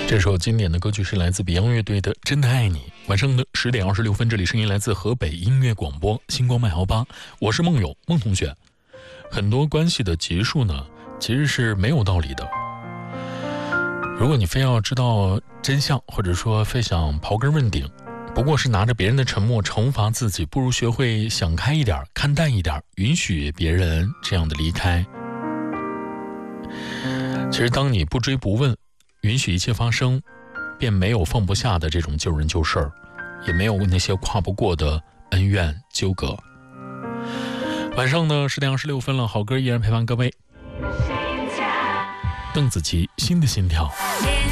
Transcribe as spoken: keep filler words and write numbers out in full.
这首经典的歌曲是来自 Beyond 乐队的《真的爱你》。晚上的十点二十六分，这里声音来自河北音乐广播星光麦豪吧，我是梦友孟同学。很多关系的结束呢，其实是没有道理的。如果你非要知道真相，或者说非想刨根问底，不过是拿着别人的沉默惩罚自己，不如学会想开一点，看淡一点，允许别人这样的离开。其实当你不追不问，允许一切发生，便没有放不下的这种救人救事儿，也没有那些跨不过的恩怨纠葛。晚上呢十点二十六分了，好歌依然陪伴各位。邓紫棋《新的心跳》。